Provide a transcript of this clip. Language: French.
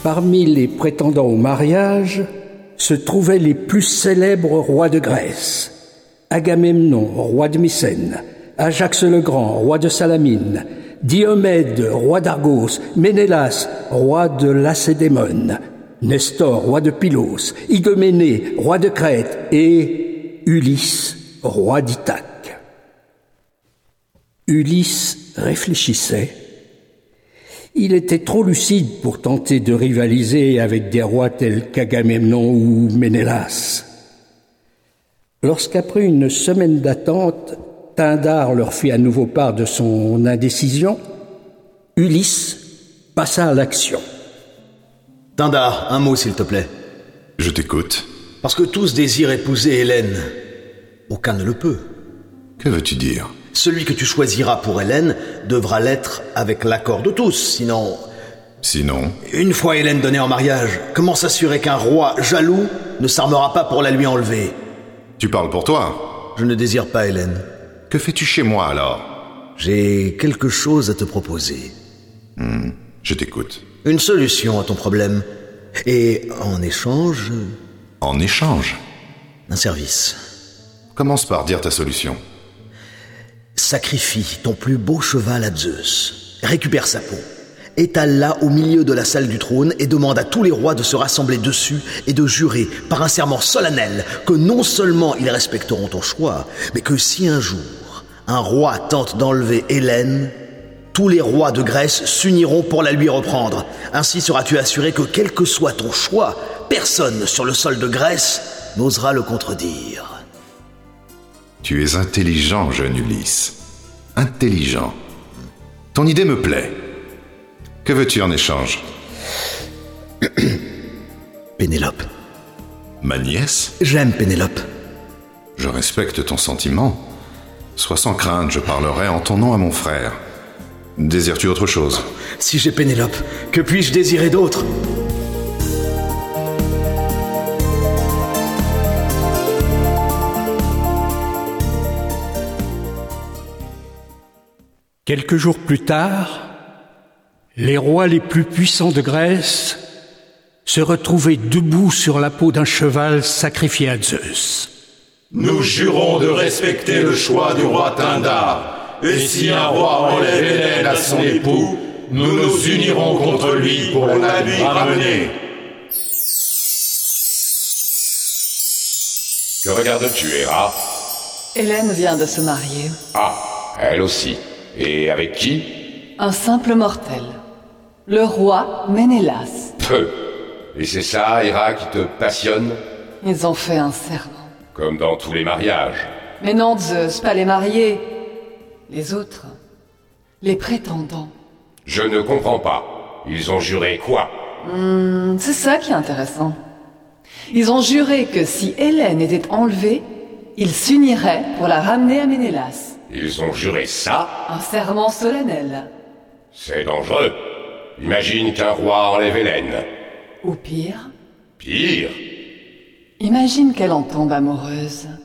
Parmi les prétendants au mariage se trouvaient les plus célèbres rois de Grèce. Agamemnon, roi de Mycène, Ajax le Grand, roi de Salamine, Diomède, roi d'Argos, Ménélas, roi de Lacédémone, Nestor, roi de Pylos, Idoménée, roi de Crète, et Ulysse, roi d'Ithaque. Ulysse réfléchissait. Il était trop lucide pour tenter de rivaliser avec des rois tels qu'Agamemnon ou Ménélas. Lorsqu'après une semaine d'attente, Pindare leur fit à nouveau part de son indécision, Ulysse passa à l'action. Pindare, un mot s'il te plaît. Je t'écoute. Parce que tous désirent épouser Hélène. Aucun ne le peut. Que veux-tu dire ? Celui que tu choisiras pour Hélène devra l'être avec l'accord de tous, sinon... Sinon ? Une fois Hélène donnée en mariage, comment s'assurer qu'un roi jaloux ne s'armera pas pour la lui enlever ? Tu parles pour toi ? Je ne désire pas Hélène. Que fais-tu chez moi alors ? J'ai quelque chose à te proposer. Je t'écoute. Une solution à ton problème. Et en échange... En échange ? Un service. Commence par dire ta solution. Sacrifie ton plus beau cheval à Zeus. Récupère sa peau. Étale-la au milieu de la salle du trône et demande à tous les rois de se rassembler dessus et de jurer par un serment solennel que non seulement ils respecteront ton choix, mais que si un jour un roi tente d'enlever Hélène, tous les rois de Grèce s'uniront pour la lui reprendre. Ainsi seras-tu assuré que quel que soit ton choix, personne sur le sol de Grèce n'osera le contredire. Tu es intelligent, jeune Ulysse. Intelligent. Ton idée me plaît. Que veux-tu en échange ? Pénélope. Ma nièce ? J'aime Pénélope. Je respecte ton sentiment. Sois sans crainte, je parlerai en ton nom à mon frère. Désires-tu autre chose ? Si j'ai Pénélope, que puis-je désirer d'autre ? Quelques jours plus tard, les rois les plus puissants de Grèce se retrouvaient debout sur la peau d'un cheval sacrifié à Zeus. Nous jurons de respecter le choix du roi Pindare, et si un roi enlève Hélène à son époux, nous nous unirons contre lui pour la lui ramener. Que regardes-tu, Héra ? Hélène vient de se marier. Ah, elle aussi. Et avec qui ? Un simple mortel. Le roi Ménélas. Peu. Et c'est ça, Héra, qui te passionne ? Ils ont fait un serment. Comme dans tous les mariages. Mais non, Zeus, pas les mariés. Les autres. Les prétendants. Je ne comprends pas. Ils ont juré quoi ? C'est ça qui est intéressant. Ils ont juré que si Hélène était enlevée, ils s'uniraient pour la ramener à Ménélas. Ils ont juré ça ? Un serment solennel. C'est dangereux. Imagine qu'un roi enlève Hélène. Ou pire, Pire ? imagine qu'elle en tombe amoureuse.